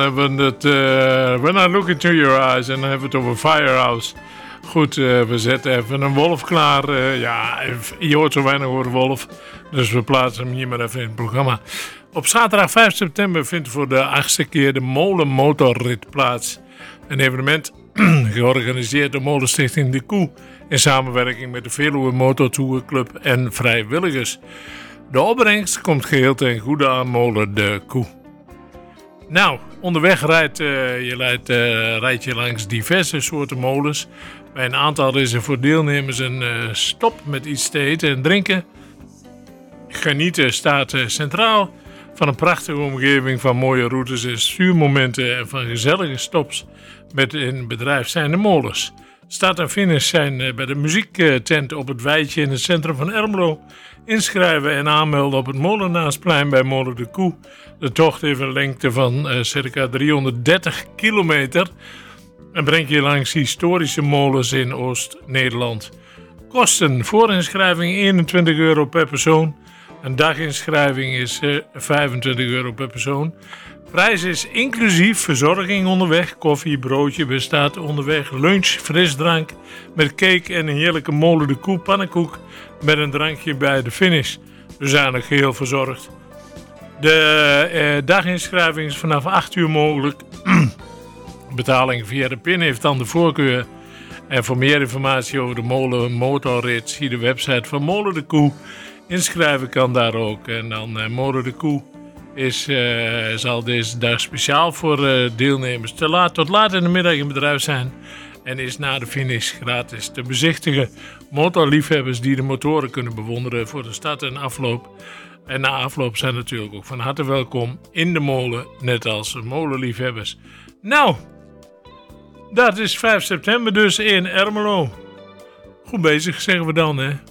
When I look into your eyes. En dan hebben we het over Firehouse. Goed, we zetten even een wolf klaar. Je hoort zo weinig over wolf. Dus we plaatsen hem hier maar even in het programma. Op zaterdag 5 september vindt voor de 8e keer de Molen Motorrit plaats. Een evenement georganiseerd door Molenstichting De Koe. In samenwerking met de Veluwe Motortour Club en vrijwilligers. De opbrengst komt geheel ten goede aan Molen De Koe. Nou, onderweg rijd je langs diverse soorten molens. Bij een aantal is er voor deelnemers een stop met iets te eten en drinken. Genieten staat centraal van een prachtige omgeving van mooie routes en stuurmomenten en van gezellige stops met in bedrijf zijnde molens. Start en finish zijn bij de muziektent op het weidje in het centrum van Ermelo. Inschrijven en aanmelden op het Molenaarsplein bij Molen de Koe. De tocht heeft een lengte van circa 330 kilometer en brengt je langs historische molens in Oost-Nederland. Kosten: voorinschrijving €21 per persoon. Een daginschrijving is €25 per persoon. Prijs is inclusief verzorging onderweg, koffie, broodje bestaat onderweg, lunch, frisdrank met cake en een heerlijke Molen de Koe pannenkoek met een drankje bij de finish. We zijn ook geheel verzorgd. De daginschrijving is vanaf 8 uur mogelijk. Betaling via de PIN heeft dan de voorkeur. En voor meer informatie over de Molen Motorrit zie de website van Molen de Koe. Inschrijven kan daar ook. En dan Molen de Koe zal deze dag speciaal voor deelnemers tot laat in de middag in bedrijf zijn. En is na de finish gratis te bezichtigen. Motorliefhebbers die de motoren kunnen bewonderen voor de start en afloop. En na afloop zijn natuurlijk ook van harte welkom in de molen. Net als molenliefhebbers. Nou, dat is 5 september dus in Ermelo. Goed bezig, zeggen we dan, hè.